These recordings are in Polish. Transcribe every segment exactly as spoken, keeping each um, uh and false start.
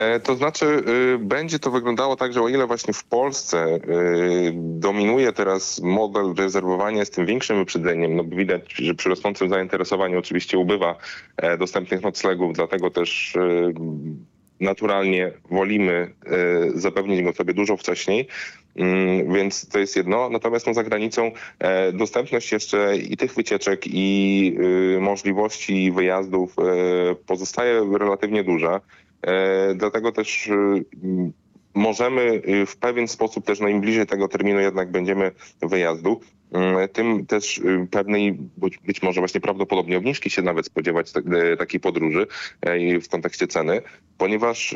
To znaczy będzie to wyglądało tak, że o ile właśnie w Polsce dominuje teraz model rezerwowania z tym większym wyprzedzeniem, no bo widać, że przy rosnącym zainteresowaniu oczywiście ubywa dostępnych noclegów, dlatego też naturalnie wolimy zapewnić go sobie dużo wcześniej, więc to jest jedno. Natomiast no, za granicą dostępność jeszcze i tych wycieczek, i możliwości wyjazdów pozostaje relatywnie duża. Dlatego też możemy w pewien sposób też, no im bliżej tego terminu jednak będziemy wyjazdu, tym też pewnej być może właśnie prawdopodobnie obniżki się nawet spodziewać takiej podróży w kontekście ceny, ponieważ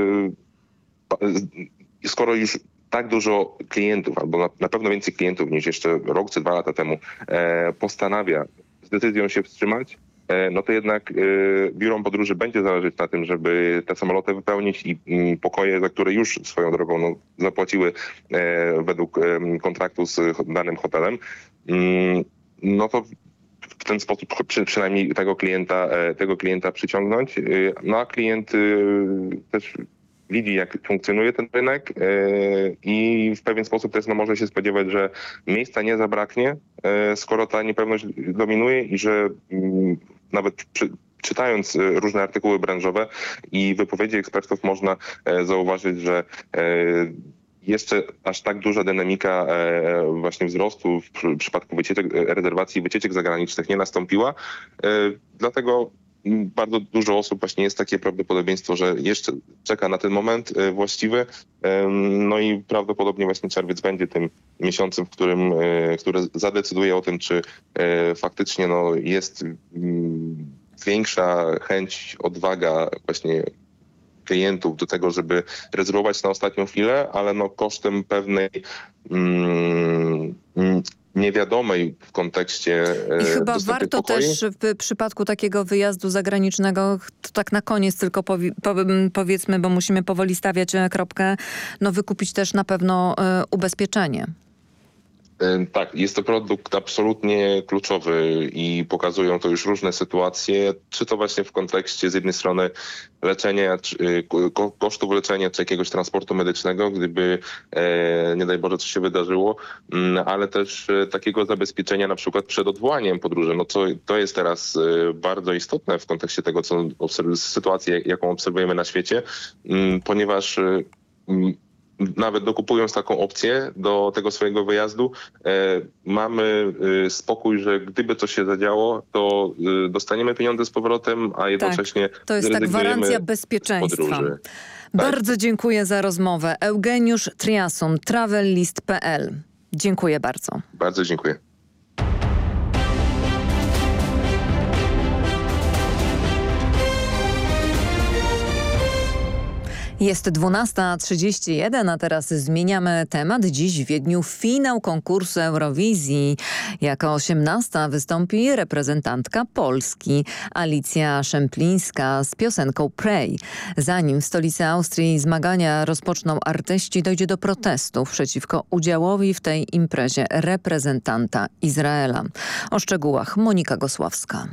skoro już tak dużo klientów, albo na, na pewno więcej klientów niż jeszcze rok czy dwa lata temu postanawia z decyzją się wstrzymać, no to jednak y, biurom podróży będzie zależeć na tym, żeby te samoloty wypełnić i y, pokoje, za które już swoją drogą no, zapłaciły y, według y, kontraktu z danym hotelem, y, no to w ten sposób przy, przynajmniej tego klienta, y, tego klienta przyciągnąć. Y, no a klient y, też widzi, jak funkcjonuje ten rynek yy, i w pewien sposób też no, może się spodziewać, że miejsca nie zabraknie, yy, skoro ta niepewność dominuje i że yy, nawet przy, czytając yy, różne artykuły branżowe i wypowiedzi ekspertów można yy, zauważyć, że yy, jeszcze aż tak duża dynamika e, właśnie wzrostu w, w przypadku wycieczek, rezerwacji wycieczek zagranicznych nie nastąpiła. E, dlatego bardzo dużo osób właśnie jest takie prawdopodobieństwo, że jeszcze czeka na ten moment e, właściwy. E, no i prawdopodobnie właśnie czerwiec będzie tym miesiącem, w którym, e, który zadecyduje o tym, czy e, faktycznie no, jest m, większa chęć, odwaga właśnie klientów do tego, żeby rezerwować na ostatnią chwilę, ale no kosztem pewnej mm, niewiadomej w kontekście I chyba warto pokoi. też w przypadku takiego wyjazdu zagranicznego, to tak na koniec tylko powi powiedzmy, bo musimy powoli stawiać kropkę, no wykupić też na pewno y, ubezpieczenie. Tak, jest to produkt absolutnie kluczowy i pokazują to już różne sytuacje, czy to właśnie w kontekście z jednej strony leczenia, czy, ko kosztów leczenia, czy jakiegoś transportu medycznego, gdyby e, nie daj Boże coś się wydarzyło, m, ale też e, takiego zabezpieczenia na przykład przed odwołaniem podróży. No to, to jest teraz e, bardzo istotne w kontekście tego, co sytuacji, jaką obserwujemy na świecie, m, ponieważ e, m, nawet dokupując taką opcję do tego swojego wyjazdu, e, mamy e, spokój, że gdyby coś się zadziało, to e, dostaniemy pieniądze z powrotem, a jednocześnie tak, to jest ta gwarancja bezpieczeństwa. Tak. Bardzo dziękuję za rozmowę. Eugeniusz Triasun, travellist kropka p l. Dziękuję bardzo. Bardzo dziękuję. Jest dwunasta trzydzieści jeden, a teraz zmieniamy temat. Dziś w Wiedniu finał konkursu Eurowizji. Jako osiemnasta wystąpi reprezentantka Polski, Alicja Szemplińska z piosenką Pray. Zanim w stolicy Austrii zmagania rozpoczną artyści, dojdzie do protestów przeciwko udziałowi w tej imprezie reprezentanta Izraela. O szczegółach Monika Gosławska.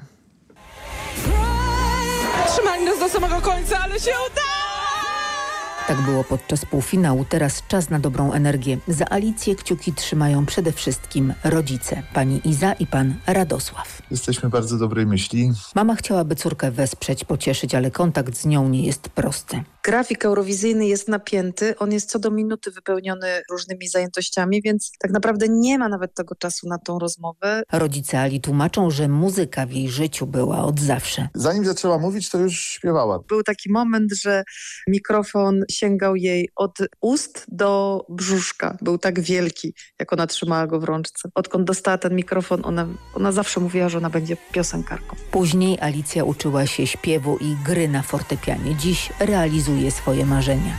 Trzymali nas do samego końca, ale się udało! Tak było podczas półfinału. Teraz czas na dobrą energię. Za Alicję kciuki trzymają przede wszystkim rodzice. Pani Iza i pan Radosław. Jesteśmy bardzo dobrej myśli. Mama chciałaby córkę wesprzeć, pocieszyć, ale kontakt z nią nie jest prosty. Grafik eurowizyjny jest napięty, on jest co do minuty wypełniony różnymi zajętościami, więc tak naprawdę nie ma nawet tego czasu na tą rozmowę. Rodzice Ali tłumaczą, że muzyka w jej życiu była od zawsze. Zanim zaczęła mówić, to już śpiewała. Był taki moment, że mikrofon sięgał jej od ust do brzuszka. Był tak wielki, jak ona trzymała go w rączce. Odkąd dostała ten mikrofon, ona, ona zawsze mówiła, że ona będzie piosenkarką. Później Alicja uczyła się śpiewu i gry na fortepianie. Dziś realizuje swoje marzenia.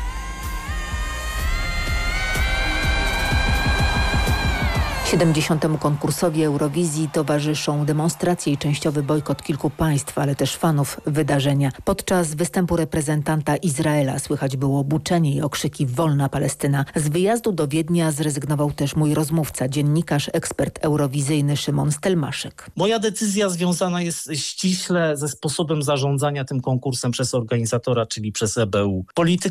siedemdziesiątemu konkursowi Eurowizji towarzyszą demonstracje i częściowy bojkot kilku państw, ale też fanów wydarzenia. Podczas występu reprezentanta Izraela słychać było buczenie i okrzyki "Wolna Palestyna". Z wyjazdu do Wiednia zrezygnował też mój rozmówca, dziennikarz, ekspert eurowizyjny Szymon Stelmaszek. Moja decyzja związana jest ściśle ze sposobem zarządzania tym konkursem przez organizatora, czyli przez E B U. Polityka